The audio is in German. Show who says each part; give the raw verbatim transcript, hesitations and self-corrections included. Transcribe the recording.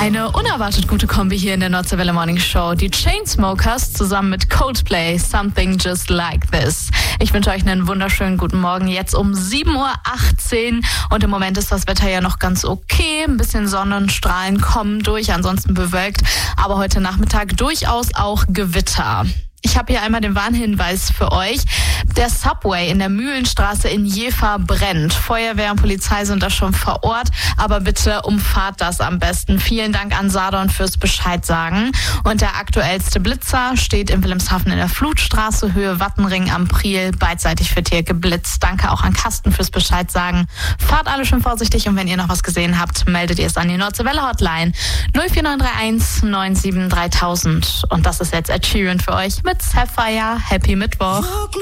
Speaker 1: Eine unerwartet gute Kombi hier in der Nordseewelle Morning Show. Die Chainsmokers zusammen mit Coldplay, Something Just Like This. Ich wünsche euch einen wunderschönen guten Morgen. Jetzt um sieben Uhr achtzehn und im Moment ist das Wetter ja noch ganz okay. Ein bisschen Sonnenstrahlen kommen durch, ansonsten bewölkt. Aber heute Nachmittag durchaus auch Gewitter. Ich habe hier einmal den Warnhinweis für euch. Der Subway in der Mühlenstraße in Jever brennt. Feuerwehr und Polizei sind da schon vor Ort, aber bitte umfahrt das am besten. Vielen Dank an Sardon fürs Bescheid sagen. Und der aktuellste Blitzer steht in Wilhelmshaven in der Flutstraße, Höhe Wattenring am Priel, beidseitig wird hier geblitzt. Danke auch an Carsten fürs Bescheid sagen. Fahrt alle schön vorsichtig und wenn ihr noch was gesehen habt, meldet ihr es an die Nordseewelle Hotline null vier neun drei eins neun sieben drei tausend. Und das ist jetzt Ed Sheeran für euch mit Sapphire. Happy Mittwoch.